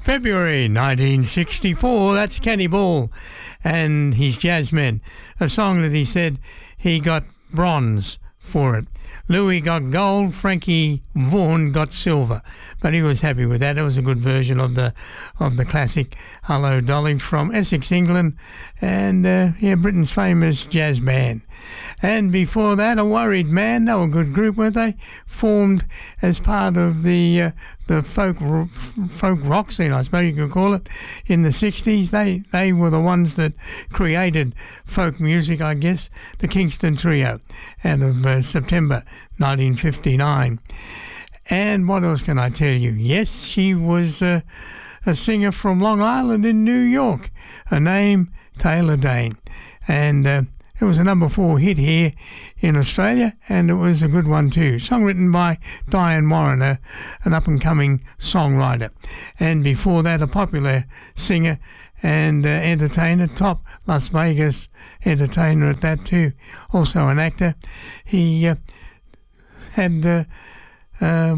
February 1964, that's Kenny Ball and his Jazzmen, a song that he said he got bronze for it. Louis got gold, Frankie Vaughan got silver, but he was happy with that. It was a good version of the classic Hello Dolly from Essex, England, and Britain's famous jazz band. And before that, A Worried Man, they were a good group, weren't they? Formed as part of the folk rock scene, I suppose you could call it, in the 60s. They were the ones that created folk music, I guess, the Kingston Trio, out of September 1959. And what else can I tell you? Yes, she was a singer from Long Island in New York. Her name, Taylor Dayne. And it was a number 4 hit here in Australia, and it was a good one too. Song written by Diane Warren, an up-and-coming songwriter. And before that, a popular singer and entertainer, top Las Vegas entertainer at that too. Also an actor. He had, I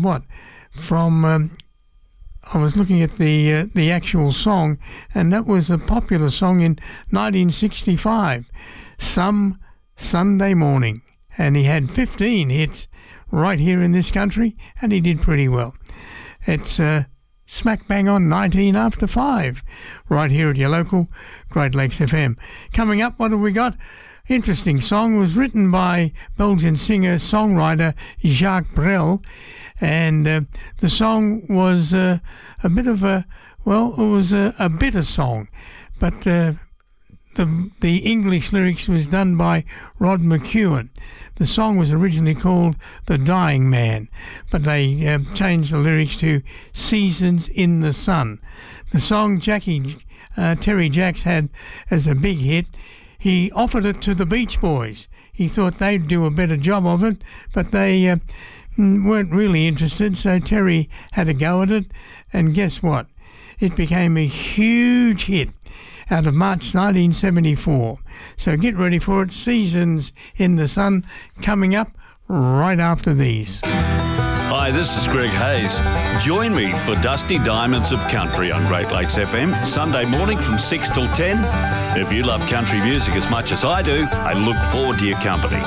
was looking at the actual song, and that was a popular song in 1965. Some Sunday Morning, and he had 15 hits right here in this country, and he did pretty well. It's smack bang on 19 after 5 right here at your local Great Lakes FM. Coming up, what have we got? Interesting song, was written by Belgian singer-songwriter Jacques Brel, and the song was a bit of a bitter song, but the English lyrics was done by Rod McEwen. The song was originally called The Dying Man, but they changed the lyrics to Seasons in the Sun. The song Terry Jacks had as a big hit. He offered it to the Beach Boys. He thought they'd do a better job of it, but they weren't really interested, so Terry had a go at it, and guess what? It became a huge hit out of March 1974. So get ready for it. Seasons in the Sun coming up right after these. Hi, this is Greg Hayes. Join me for Dusty Diamonds of Country on Great Lakes FM, Sunday morning from 6 till 10. If you love country music as much as I do, I look forward to your company.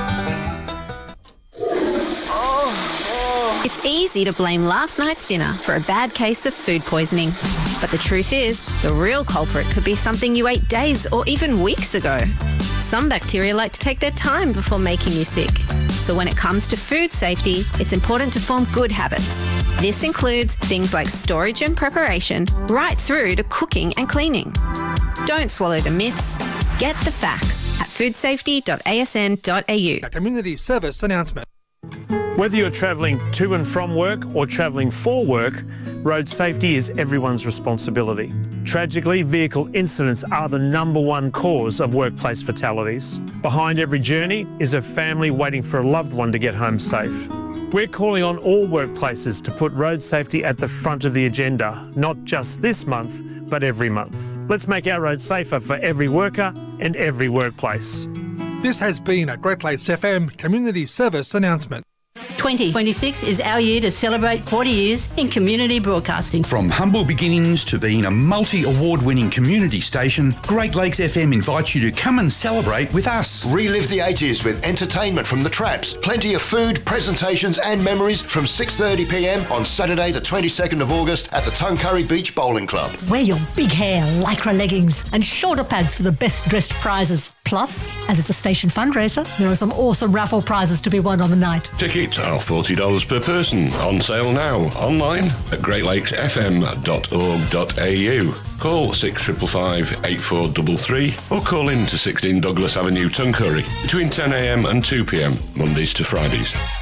It's easy to blame last night's dinner for a bad case of food poisoning. But the truth is, the real culprit could be something you ate days or even weeks ago. Some bacteria like to take their time before making you sick. So when it comes to food safety, it's important to form good habits. This includes things like storage and preparation, right through to cooking and cleaning. Don't swallow the myths. Get the facts at foodsafety.asn.au. A community service announcement. Whether you're travelling to and from work or travelling for work, road safety is everyone's responsibility. Tragically, vehicle incidents are the #1 cause of workplace fatalities. Behind every journey is a family waiting for a loved one to get home safe. We're calling on all workplaces to put road safety at the front of the agenda, not just this month, but every month. Let's make our roads safer for every worker and every workplace. This has been a Great Lakes FM community service announcement. 2026 is our year to celebrate 40 years in community broadcasting. From humble beginnings to being a multi-award-winning community station, Great Lakes FM invites you to come and celebrate with us. Relive the 80s with entertainment from the Traps, plenty of food, presentations and memories from 6:30 p.m. on Saturday the 22nd of August at the Tuncurry Beach Bowling Club. Wear your big hair, lycra leggings and shoulder pads for the best dressed prizes. Plus, as it's a station fundraiser, there are some awesome raffle prizes to be won on the night. Tickets are $40 per person. On sale now. Online at greatlakesfm.org.au. Call 6555 8433 or call in to 16 Douglas Avenue, Tuncurry between 10 a.m. and 2 p.m. Mondays to Fridays.